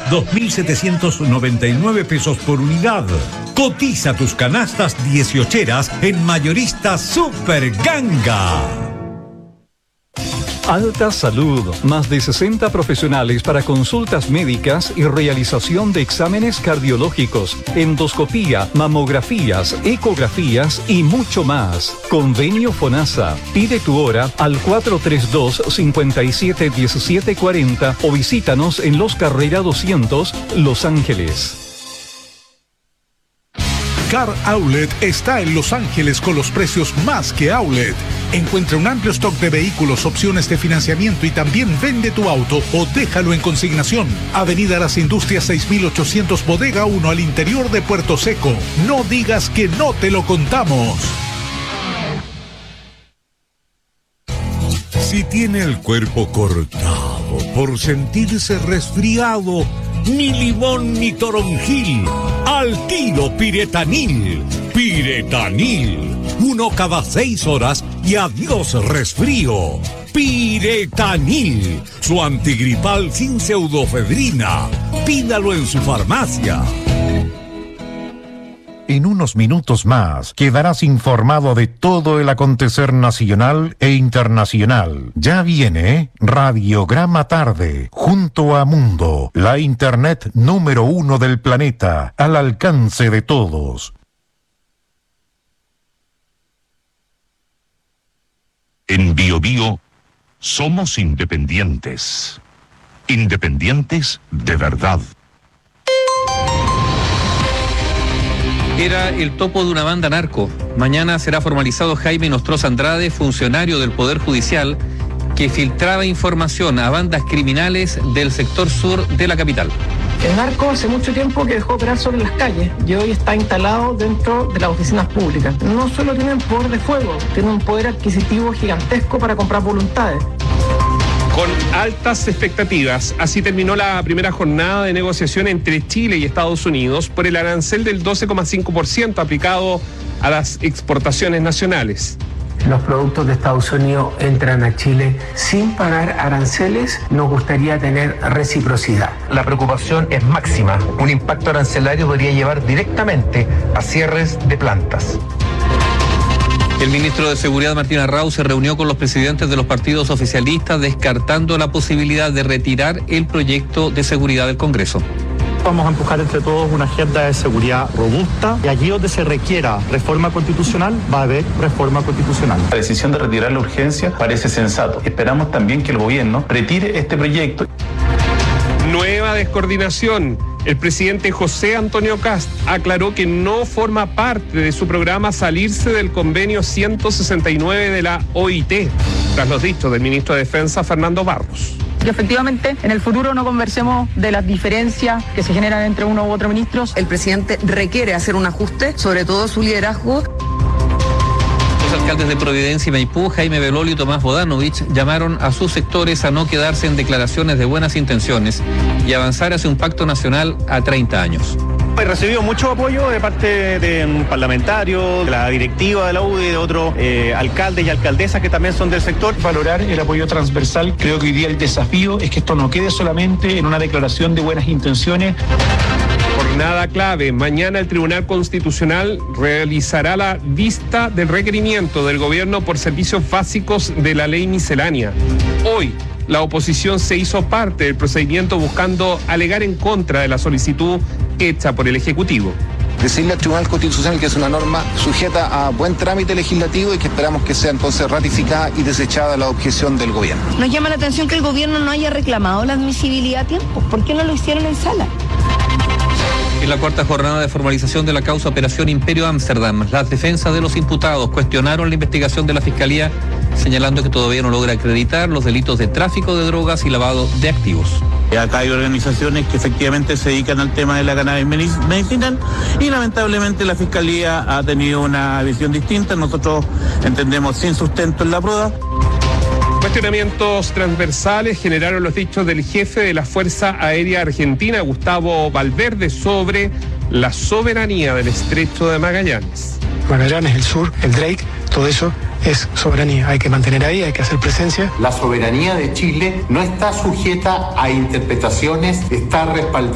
2.799 pesos por unidad. Cotiza tus canastas 18eras en Mayorista Super Ganga. Alta Salud, más de 60 profesionales para consultas médicas y realización de exámenes cardiológicos, endoscopía, mamografías, ecografías y mucho más. Convenio FONASA. Pide tu hora al 432-571740 o visítanos en Los Carrera 200, Los Ángeles. Car Outlet está en Los Ángeles con los precios más que outlet. Encuentra un amplio stock de vehículos, opciones de financiamiento y también vende tu auto o déjalo en consignación. Avenida Las Industrias 6800, Bodega 1, al interior de Puerto Seco. No digas que no te lo contamos. Si tiene el cuerpo cortado por sentirse resfriado, ni limón ni toronjil, al tiro Piretanil. Piretanil, 1 cada 6 horas y adiós resfrío. Piretanil, su antigripal sin pseudofedrina. Pídalo en su farmacia. En unos minutos más quedarás informado de todo el acontecer nacional e internacional. Ya viene Radiograma Tarde, junto a Mundo, la internet número 1 del planeta, al alcance de todos. En BioBio somos independientes. Independientes de verdad. Era el topo de una banda narco. Mañana será formalizado Jaime Nostroza Andrade, funcionario del Poder Judicial, que filtraba información a bandas criminales del sector sur de la capital. El narco hace mucho tiempo que dejó de operar sobre las calles y hoy está instalado dentro de las oficinas públicas. No solo tienen poder de fuego, tienen un poder adquisitivo gigantesco para comprar voluntades. Con altas expectativas, así terminó la primera jornada de negociación entre Chile y Estados Unidos por el arancel del 12,5% aplicado a las exportaciones nacionales. Los productos de Estados Unidos entran a Chile sin pagar aranceles. Nos gustaría tener reciprocidad. La preocupación es máxima. Un impacto arancelario podría llevar directamente a cierres de plantas. El ministro de Seguridad, Martín Arrau, se reunió con los presidentes de los partidos oficialistas, descartando la posibilidad de retirar el proyecto de seguridad del Congreso. Vamos a empujar entre todos una agenda de seguridad robusta y allí donde se requiera reforma constitucional, va a haber reforma constitucional. La decisión de retirar la urgencia parece sensato. Esperamos también que el gobierno retire este proyecto. Nueva descoordinación. El presidente José Antonio Kast aclaró que no forma parte de su programa salirse del convenio 169 de la OIT, tras los dichos del ministro de Defensa, Fernando Barros. Que efectivamente en el futuro no conversemos de las diferencias que se generan entre uno u otro ministros. El presidente requiere hacer un ajuste, sobre todo su liderazgo. Los alcaldes de Providencia y Maipú, Jaime Belolio y Tomás Bodanovich, llamaron a sus sectores a no quedarse en declaraciones de buenas intenciones y avanzar hacia un pacto nacional a 30 años. He recibido mucho apoyo de parte de parlamentarios, de la directiva de la UDI, de otros alcaldes y alcaldesas que también son del sector. Valorar el apoyo transversal. Creo que hoy día el desafío es que esto no quede solamente en una declaración de buenas intenciones. Jornada clave. Mañana el Tribunal Constitucional realizará la vista del requerimiento del gobierno por servicios básicos de la ley miscelánea. Hoy, la oposición se hizo parte del procedimiento buscando alegar en contra de la solicitud hecha por el Ejecutivo. Decirle al Tribunal Constitucional que es una norma sujeta a buen trámite legislativo y que esperamos que sea entonces ratificada y desechada la objeción del gobierno. Nos llama la atención que el gobierno no haya reclamado la admisibilidad a tiempo. ¿Por qué no lo hicieron en sala? En la cuarta jornada de formalización de la causa Operación Imperio Ámsterdam, las defensas de los imputados cuestionaron la investigación de la Fiscalía, señalando que todavía no logra acreditar los delitos de tráfico de drogas y lavado de activos. Acá hay organizaciones que efectivamente se dedican al tema de la cannabis medicinal y lamentablemente la Fiscalía ha tenido una visión distinta. Nosotros entendemos sin sustento en la prueba. Cuestionamientos transversales generaron los dichos del jefe de la Fuerza Aérea Argentina, Gustavo Valverde, sobre la soberanía del Estrecho de Magallanes. Magallanes, el sur, el Drake, todo eso es soberanía. Hay que mantener ahí, hay que hacer presencia. La soberanía de Chile no está sujeta a interpretaciones, está respaldada